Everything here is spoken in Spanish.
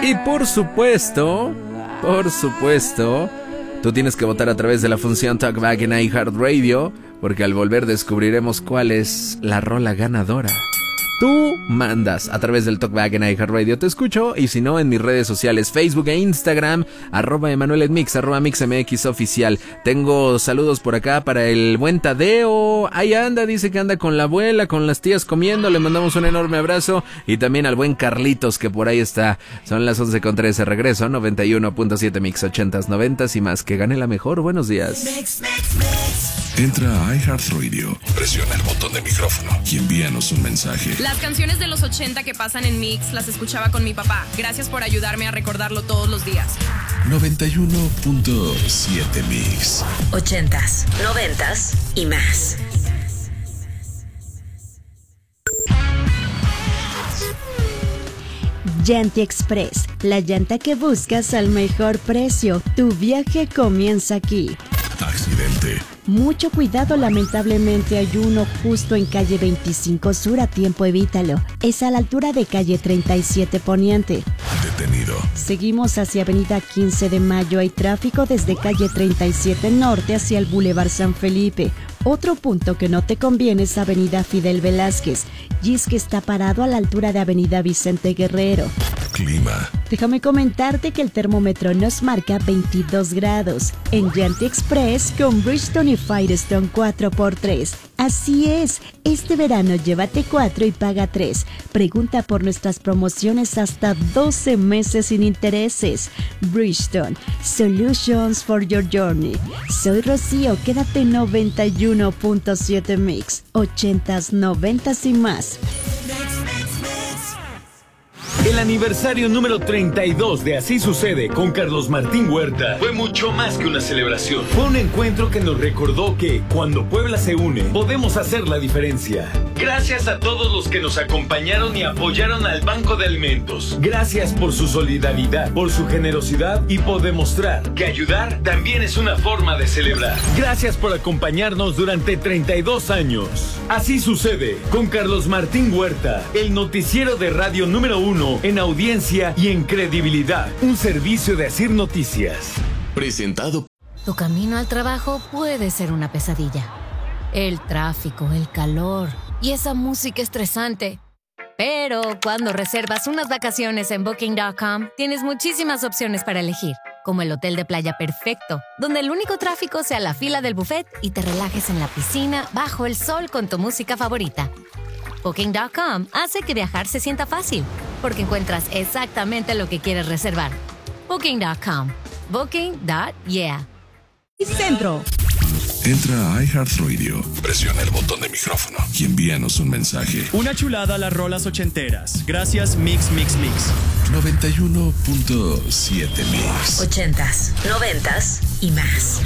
Y por supuesto, tú tienes que votar a través de la función Talkback en iHeartRadio, porque al volver descubriremos cuál es la rola ganadora. Tú mandas a través del Talkback en iHeartRadio, te escucho, y si no, en mis redes sociales, Facebook e Instagram, @EmanuelMix, @MixMX oficial. Tengo saludos por acá para el buen Tadeo, ahí anda, dice que anda con la abuela, con las tías comiendo, le mandamos un enorme abrazo, y también al buen Carlitos, que por ahí está. Son las 11:13, regreso, 91.7 Mix, 80s, 90s y más, que gane la mejor. Buenos días. Entra a iHeartRadio, presiona el botón de micrófono y envíanos un mensaje. Las canciones de los 80 que pasan en Mix las escuchaba con mi papá. Gracias por ayudarme a recordarlo todos los días. 91.7 Mix. 80s, 90s y más. Llanti Express, la llanta que buscas al mejor precio. Tu viaje comienza aquí. Accidente. Mucho cuidado, lamentablemente hay uno justo en calle 25 Sur, a tiempo evítalo. Es a la altura de calle 37 Poniente. Detenido. Seguimos hacia avenida 15 de Mayo, hay tráfico desde calle 37 Norte hacia el Boulevard San Felipe. Otro punto que no te conviene es avenida Fidel Velázquez, y es que está parado a la altura de avenida Vicente Guerrero. Clima. Déjame comentarte que el termómetro nos marca 22 grados. En Llanti Express con Bridgestone y Firestone 4x3. Así es, este verano llévate 4 y paga 3. Pregunta por nuestras promociones hasta 12 meses sin intereses. Bridgestone, Solutions for your journey. Soy Rocío, quédate en 91.7 Mix, 80s, 90s y más. El aniversario número 32 de Así Sucede con Carlos Martín Huerta fue mucho más que una celebración. Fue un encuentro que nos recordó que cuando Puebla se une, podemos hacer la diferencia. Gracias a todos los que nos acompañaron y apoyaron al Banco de Alimentos. Gracias por su solidaridad, por su generosidad y por demostrar que ayudar también es una forma de celebrar. Gracias por acompañarnos durante 32 años. Así Sucede con Carlos Martín Huerta, el noticiero de radio número 1 en audiencia y en credibilidad. Un servicio de Asir Noticias. Presentado. Tu camino al trabajo puede ser una pesadilla. El tráfico, el calor y esa música estresante. Pero cuando reservas unas vacaciones en Booking.com, tienes muchísimas opciones para elegir, como el hotel de playa perfecto, donde el único tráfico sea la fila del buffet y te relajes en la piscina bajo el sol con tu música favorita. Booking.com hace que viajar se sienta fácil, porque encuentras exactamente lo que quieres reservar. Booking.com. Booking.yeah. Centro. Entra a iHeartRadio, presiona el botón de micrófono y envíanos un mensaje. Una chulada a las rolas ochenteras. Gracias, Mix. 91.7 Mix. 80s, 90s y más.